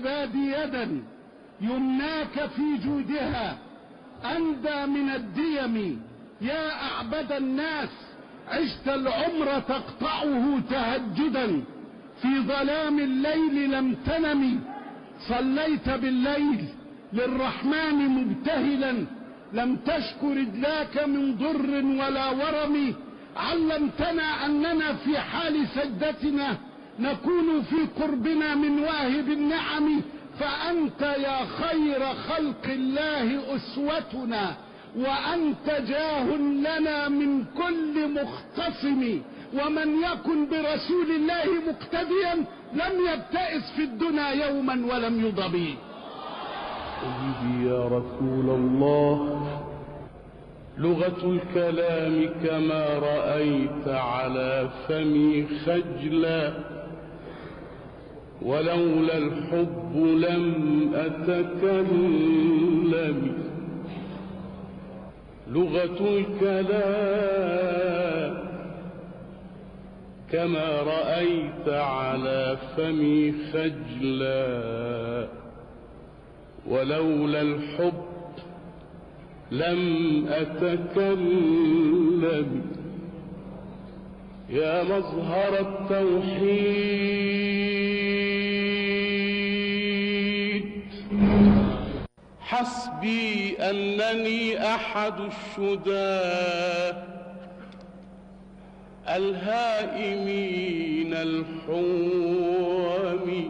العباد يدا يمناك في جودها أندى من الديم. يا أعبد الناس عشت العمر تقطعه تهجدا، في ظلام الليل لم تنم، صليت بالليل للرحمن مبتهلا، لم تشك رجلاك من ضر ولا ورم. علمتنا أننا في حال سجدتنا نكون في قربنا من واهب النعم، فأنت يا خير خلق الله أسوتنا، وأنت جاه لنا من كل مختصم. ومن يكن برسول الله مقتديا لم يبتئس في الدنيا يوما ولم يضب. سيدي يا رسول الله، لغة الكلام كما رأيت على فمي خجلا، ولولا الحب لم أتكلم. لغة الكلام كما رأيت على فمي خجلا، ولولا الحب لم أتكلم. يا مظهر التوحيد، حسبي أنني أحد الشداه الهائمين الحوم.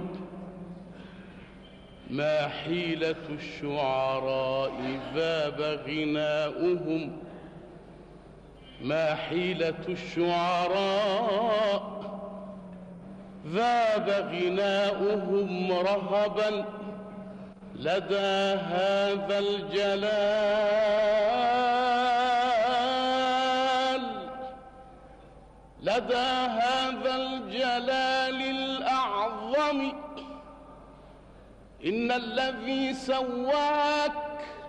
ما حيلة الشعراء ذاب غناؤهم، ما حيلة الشعراء ذاب غناؤهم رهبا لدى هذا الجلال، لدى هذا الجلال الأعظم. إن الذي سواك